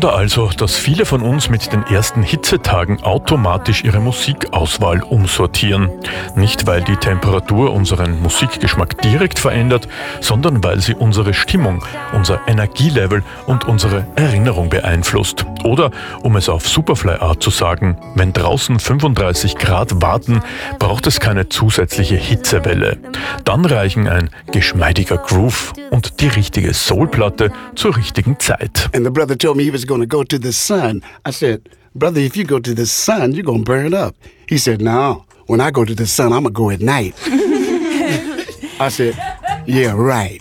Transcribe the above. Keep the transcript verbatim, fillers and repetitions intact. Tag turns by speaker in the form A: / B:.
A: Wunder also, dass viele von uns mit den ersten Hitzetagen automatisch ihre Musikauswahl umsortieren. Nicht, weil die Temperatur unseren Musikgeschmack direkt verändert, sondern weil sie unsere Stimmung, unser Energielevel und unsere Erinnerung beeinflusst. Oder, um es auf Superfly-Art zu sagen, wenn draußen fünfunddreißig Grad warten, braucht es keine zusätzliche Hitzewelle. Dann reichen ein geschmeidiger Groove und die richtige Soulplatte zur richtigen Zeit.
B: And the brother told me he was going to go to the sun. I said, brother, if you go to the sun, you're going to burn up. He said, no, when I go to the sun, I'm going to go at night. I said, yeah, right.